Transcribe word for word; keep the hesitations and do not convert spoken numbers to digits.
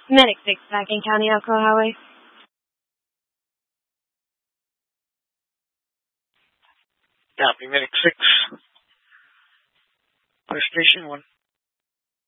Medic six, back in County Elko Highway. Copy, Medic six.